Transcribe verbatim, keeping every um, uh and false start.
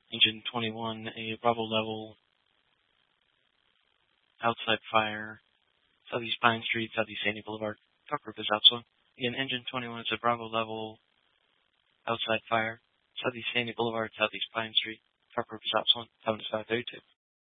Engine twenty-one, a Bravo level, outside fire, Southeast Pine Street, Southeast Sandy Boulevard, truck group is outside. Again, engine twenty-one is a Bravo level, outside fire, Southeast Sandy Boulevard, Southeast Pine Street, truck group is outside, seven five thirty-two.